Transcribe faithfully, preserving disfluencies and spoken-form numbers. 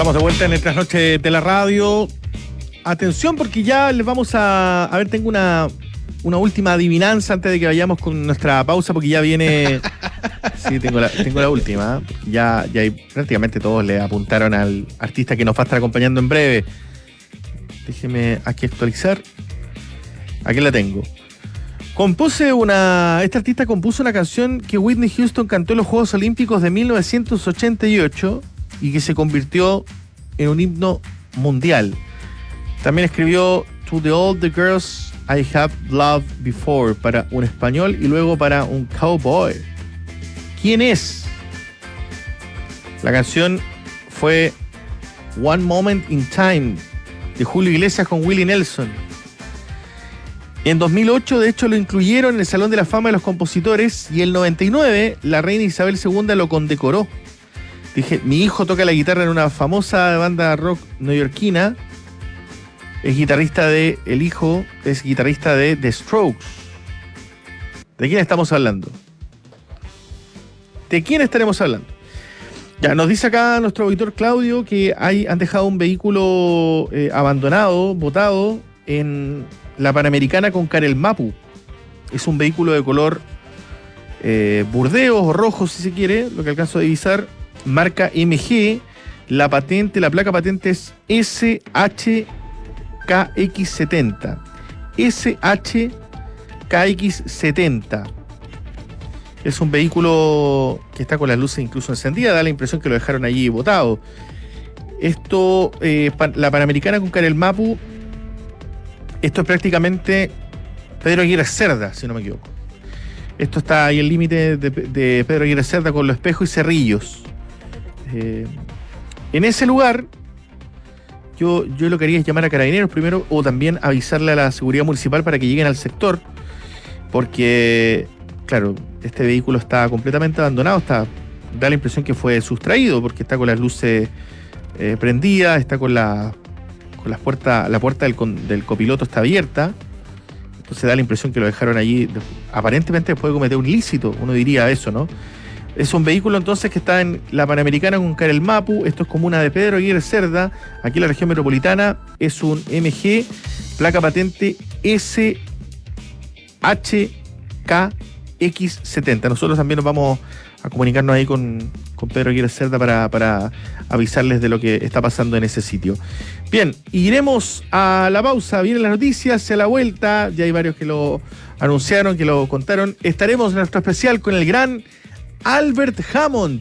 Estamos de vuelta en el Trasnoche de la Radio. Atención, porque ya les vamos a... A ver, tengo una, una última adivinanza antes de que vayamos con nuestra pausa, porque ya viene... Sí, tengo la, tengo la última. Ya, ya hay, prácticamente todos le apuntaron al artista que nos va a estar acompañando en breve. Déjeme aquí actualizar. Aquí la tengo. Compuse una... Este artista compuso una canción que Whitney Houston cantó en los Juegos Olímpicos de mil novecientos ochenta y ocho y que se convirtió en un himno mundial. También escribió To the All the Girls I Have Loved Before para un español y luego para un cowboy. ¿Quién es? La canción fue One Moment in Time de Julio Iglesias con Willie Nelson. En dos mil ocho, de hecho, lo incluyeron en el Salón de la Fama de los Compositores y en el noventa y nueve la reina Isabel segunda lo condecoró. Dije, mi hijo toca la guitarra en una famosa banda rock neoyorquina. Es guitarrista de... El hijo es guitarrista de The Strokes. ¿De quién estamos hablando? ¿De quién estaremos hablando? Ya, nos dice acá nuestro auditor Claudio que hay, han dejado un vehículo eh, abandonado, botado, en la Panamericana con Carel Mapu. Es un vehículo de color eh, burdeos o rojo, si se quiere, lo que alcanzo a divisar. Marca M G, la patente, la placa patente es S H K X setenta. S H K X setenta. Es un vehículo que está con las luces incluso encendidas, da la impresión que lo dejaron allí botado. Esto, eh, la Panamericana con Carel Mapu, esto es prácticamente Pedro Aguirre Cerda, si no me equivoco. Esto está ahí el límite de, de Pedro Aguirre Cerda con Los Espejos y Cerrillos. Eh, en ese lugar, yo, yo lo que haría es llamar a Carabineros primero o también avisarle a la seguridad municipal para que lleguen al sector, porque, claro, este vehículo está completamente abandonado, está, da la impresión que fue sustraído porque está con las luces eh, prendidas, está con la, con las puertas, la puerta del, del copiloto está abierta, entonces da la impresión que lo dejaron allí, aparentemente después de cometer un ilícito, uno diría eso, ¿no? Es un vehículo entonces que está en la Panamericana con Carel Mapu, esto es comuna de Pedro Aguirre Cerda, aquí en la región metropolitana, es un M G, placa patente S H K X setenta. Nosotros también nos vamos a comunicarnos ahí con, con Pedro Aguirre Cerda para, para avisarles de lo que está pasando en ese sitio. Bien, iremos a la pausa, vienen las noticias, a la vuelta, ya hay varios que lo anunciaron, que lo contaron. Estaremos en nuestro especial con el gran Albert Hammond.